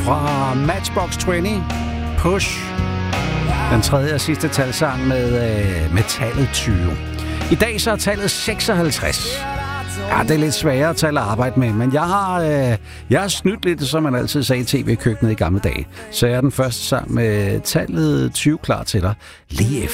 fra Matchbox 20, Push. Den tredje og sidste talsang med tallet 20. I dag så er tallet 56. Ja, det er lidt sværere at tale at arbejde med, men jeg har snydt lidt, som man altid sagde i tv-køkkenet i gamle dage. Så jeg er den første sang med tallet 20 klar til dig lige efter.